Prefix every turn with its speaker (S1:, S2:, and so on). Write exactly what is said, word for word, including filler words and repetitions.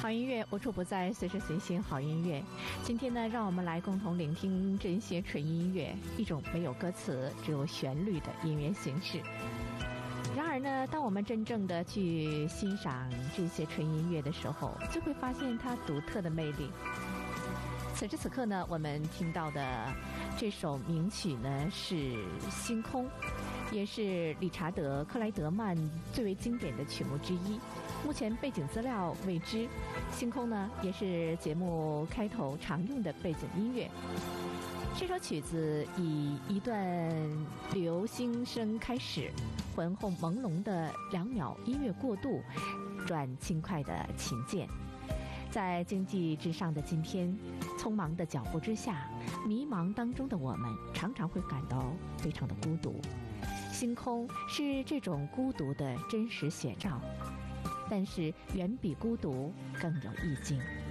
S1: 好音乐无处不在，随时随心好音乐。今天呢，让我们来共同聆听这些纯音乐，一种没有歌词只有旋律的音乐形式。然而呢，当我们真正的去欣赏这些纯音乐的时候，就会发现它独特的魅力。此时此刻呢，我们听到的这首名曲呢是《星空》，也是理查德·克莱德曼最为经典的曲目之一。目前背景资料未知，《星空》呢也是节目开头常用的背景音乐。这首曲子以一段流星声开始，浑厚朦胧的两秒音乐过渡，转轻快的琴键。在经济之上的今天，匆忙的脚步之下，迷茫当中的我们常常会感到非常的孤独。星空是这种孤独的真实写照，但是远比孤独更有意境。